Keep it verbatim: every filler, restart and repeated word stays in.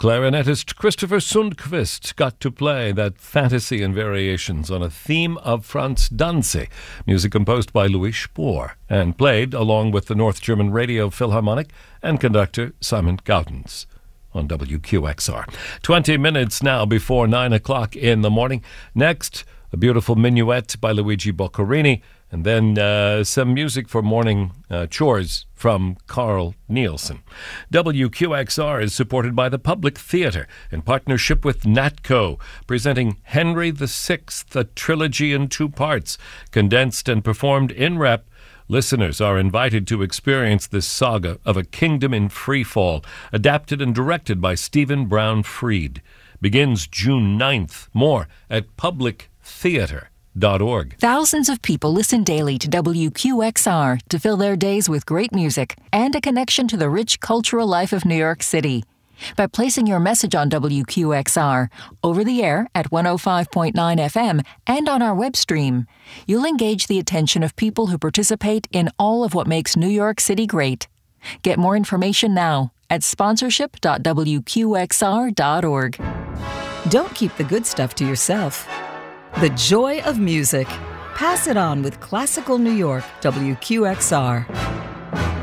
Clarinetist Christopher Sundqvist got to play that fantasy and variations on a theme of Franz Danzig, music composed by Louis Spohr, and played along with the North German Radio Philharmonic and conductor Simon Gaudens on W Q X R. Twenty minutes now before nine o'clock in the morning. Next, a beautiful minuet by Luigi Boccherini, and then uh, some music for morning uh, chores from Carl Nielsen. W Q X R is supported by the Public Theatre in partnership with Natco, presenting Henry the Sixth, a trilogy in two parts, condensed and performed in rep. Listeners are invited to experience this saga of a kingdom in freefall, adapted and directed by Stephen Brown Freed. Begins June ninth. More at public theatre dot org. Thousands of people listen daily to W Q X R to fill their days with great music and a connection to the rich cultural life of New York City. By placing your message on W Q X R, over the air at one oh five point nine F M and on our web stream, you'll engage the attention of people who participate in all of what makes New York City great. Get more information now at sponsorship dot W Q X R dot org. Don't keep the good stuff to yourself. The joy of music. Pass it on with Classical New York, W Q X R.